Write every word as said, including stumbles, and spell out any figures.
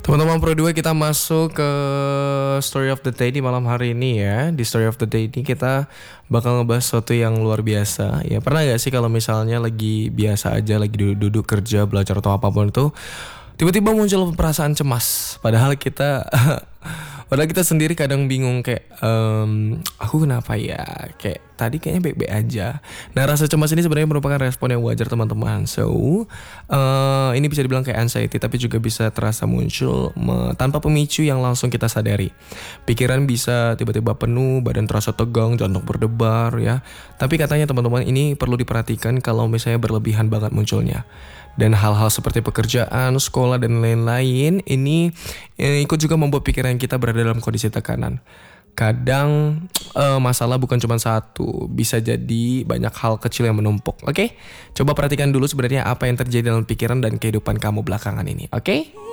Teman-teman Pro dua, kita masuk ke Story of the Day di malam hari ini ya. Di Story of the Day ini kita bakal ngebahas sesuatu yang luar biasa. Ya, pernah gak sih kalau misalnya lagi biasa aja, lagi duduk-duduk kerja, belajar atau apapun itu, tiba-tiba muncul perasaan cemas. Padahal kita Padahal kita sendiri kadang bingung kayak ehm, aku kenapa ya, kayak tadi kayaknya baik-baik aja. Nah, rasa cemas ini sebenarnya merupakan respon yang wajar teman-teman. So uh, ini bisa dibilang kayak anxiety, tapi juga bisa terasa muncul me- tanpa pemicu yang langsung kita sadari. Pikiran bisa tiba-tiba penuh, badan terasa tegang, jantung berdebar ya. Tapi katanya teman-teman, ini perlu diperhatikan kalau misalnya berlebihan banget munculnya. Dan hal-hal seperti pekerjaan, sekolah, dan lain-lain ini eh, ikut juga membuat pikiran kita berada dalam kondisi tekanan. Kadang eh, masalah bukan cuma satu, bisa jadi banyak hal kecil yang menumpuk. Oke, coba perhatikan dulu sebenarnya apa yang terjadi dalam pikiran dan kehidupan kamu belakangan ini. Oke?